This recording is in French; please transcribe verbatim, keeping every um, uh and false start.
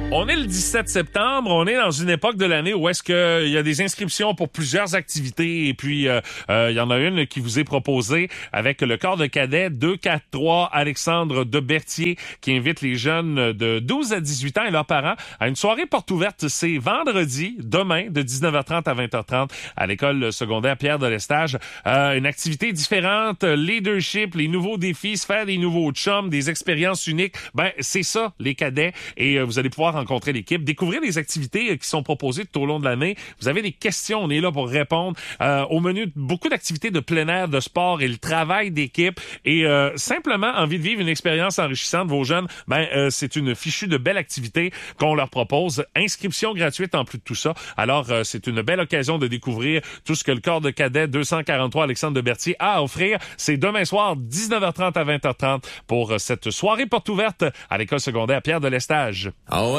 On est le dix-sept septembre, on est dans une époque de l'année où est-ce qu'il y a des inscriptions pour plusieurs activités et puis euh, euh, il y en a une qui vous est proposée avec le corps de cadet deux cent quarante-trois Alexandre de Berthier qui invite les jeunes de douze à dix-huit ans et leurs parents à une soirée porte ouverte. C'est vendredi, demain, de dix-neuf heures trente à vingt heures trente à l'école secondaire Pierre de l'Estage. Euh, une activité différente, leadership, les nouveaux défis, se faire des nouveaux chums, des expériences uniques. Ben, c'est ça, les cadets. Et euh, vous allez pouvoir rencontrer l'équipe, découvrir les activités euh, qui sont proposées tout au long de l'année. Vous avez des questions, on est là pour répondre. Euh, au menu, beaucoup d'activités de plein air, de sport et le travail d'équipe. Et euh, simplement, envie de vivre une expérience enrichissante, vos jeunes, ben euh, c'est une fichue de belle activité qu'on leur propose. Inscription gratuite en plus de tout ça. Alors, euh, c'est une belle occasion de découvrir tout ce que le corps de cadet deux cent quarante-trois Alexandre de Berthier a à offrir. C'est demain soir, dix-neuf heures trente à vingt heures trente pour euh, cette soirée porte ouverte à l'école secondaire Pierre de l'Estage. Oh.